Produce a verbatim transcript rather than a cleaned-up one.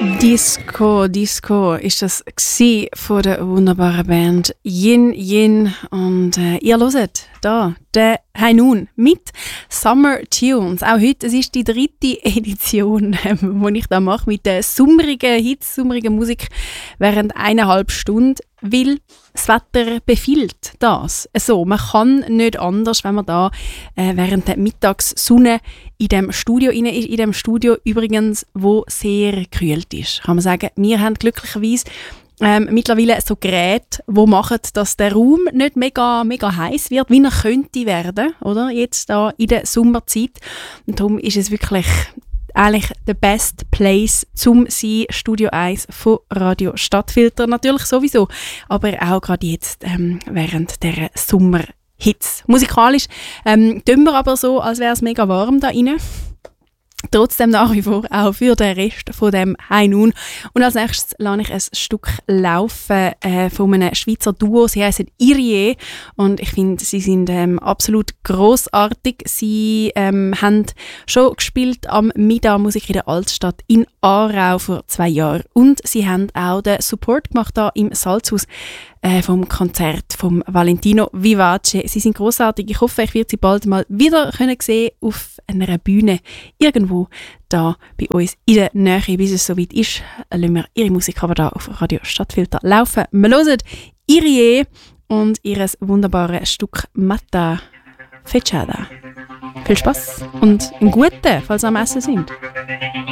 Disco, Disco ist das gsi von der wunderbaren Band Yin Yin und äh, ihr hört da den High Noon mit Summer Tunes. Auch heute, es ist die dritte Edition, äh, die ich da mache mit der summerigen Hits, summerigen Musik während eineinhalb Stunden, weil das Wetter befiehlt das. Also, man kann nicht anders, wenn man da äh, während der Mittagssonne in dem Studio rein ist, in dem Studio übrigens, wo sehr gekühlt ist. Kann man sagen, wir haben glücklicherweise ähm, mittlerweile so Geräte, die machen, dass der Raum nicht mega, mega heiß wird, wie er könnte werden, oder? Jetzt da in der Sommerzeit. Und darum ist es wirklich eigentlich der best place zum sein, Studio eins von Radio Stadtfilter natürlich sowieso, aber auch gerade jetzt ähm, während der Sommerhits. Musikalisch ähm, tun wir aber so, als wäre es mega warm da rein. Trotzdem nach wie vor auch für den Rest von dem High Noon. Und als nächstes lasse ich ein Stück laufen äh, von einem Schweizer Duo. Sie heißen Irie und ich finde, sie sind ähm, absolut grossartig. Sie ähm, haben schon gespielt am Mida Musik in der Altstadt in Aarau vor zwei Jahren. Und sie haben auch den Support gemacht da im Salzhaus äh, vom Konzert vom Valentino Vivace. Sie sind grossartig. Ich hoffe, ich werde sie bald mal wieder können sehen auf einer Bühne irgendwo da bei uns in der Nähe. Bis es soweit ist, lassen wir ihre Musik aber da auf Radio Stadtfilter laufen. Wir hören Irie und ihr wunderbares Stück Matta Fechada. Viel Spaß und einen guten, falls Sie am Essen sind.